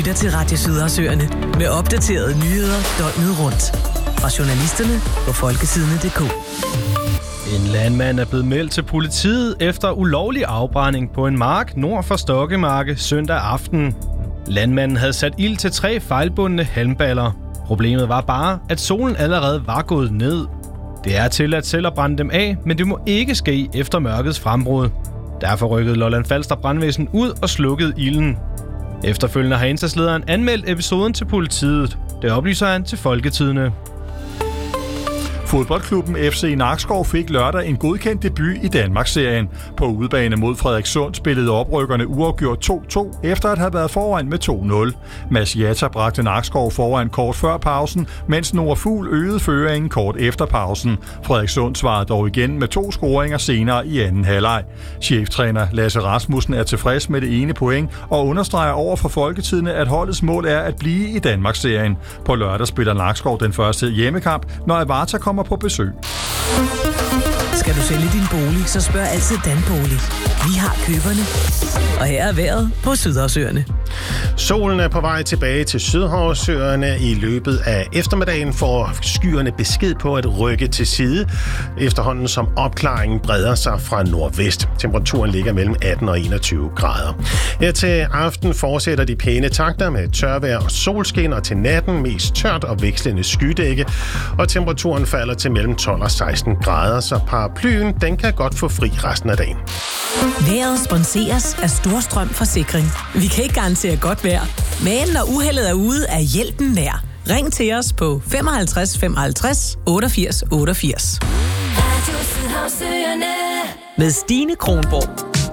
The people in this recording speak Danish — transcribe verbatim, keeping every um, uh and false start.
lytter til Radio Sydersøerne med opdaterede nyheder døgnet rundt. Fra journalisterne på folketidene punktum d k. En landmand er blevet meldt til politiet efter ulovlig afbrænding på en mark nord for Stokkemarke søndag aften. Landmanden havde sat ild til tre fejlbundne halmballer. Problemet var bare, at solen allerede var gået ned. Det er tilladt selv at brænde dem af, men det må ikke ske efter mørkets frembrud. Derfor rykkede Lolland Falster Brandvæsen ud og slukkede ilden. Efterfølgende har indsatslederen anmeldt episoden til politiet. Det oplyser han til Folketidene. Fodboldklubben F C Nakskov fik lørdag en godkendt debut i Danmarksserien. På udebane mod Frederikssund spillede oprykkerne uafgjort to to, efter at have været foran med to nul. Mads Jatta bragte Nakskov foran kort før pausen, mens Nora Fugl øgede føringen kort efter pausen. Frederikssund svarede dog igen med to scoringer senere i anden halvleg. Cheftræner Lasse Rasmussen er tilfreds med det ene point og understreger over for Folketidene, at holdets mål er at blive i Danmarksserien. På lørdag spiller Nakskov den første hjemmekamp, når Avarta kommer på besøg. Skal du sælge din bolig, så spørg altid Danbolig. Vi har køberne. Og her er vejret på Sydersøerne. Solen er på vej tilbage til Sydhavsøerne. I løbet af eftermiddagen får skyerne besked på at rykke til side, efterhånden som opklaringen breder sig fra nordvest. Temperaturen ligger mellem atten og enogtyve grader. Her til aften fortsætter de pæne takter med tørvejr og solskin, og til natten mest tørt og vekslende skydække, og temperaturen falder til mellem tolv og seksten grader, så paraplyen den kan godt få fri resten af dagen. Vejret sponseres af Storstrøm Forsikring. Vi kan ikke garantere godt vejr, men når uheldet er ude, er hjælpen nær. Ring til os på femoghalvtreds femoghalvtreds otteogfirs otteogfirs. Med Stine Kronborg.